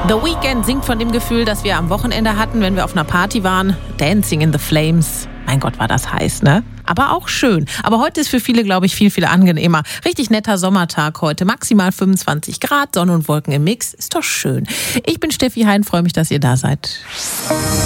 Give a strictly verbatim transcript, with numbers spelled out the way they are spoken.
The Weeknd singt von dem Gefühl, das wir am Wochenende hatten, wenn wir auf einer Party waren. Dancing in the Flames. Mein Gott, war das heiß, ne? Aber auch schön. Aber heute ist für viele, glaube ich, viel, viel angenehmer. Richtig netter Sommertag heute. Maximal fünfundzwanzig Grad, Sonne und Wolken im Mix. Ist doch schön. Ich bin Steffi Hein, freue mich, dass ihr da seid.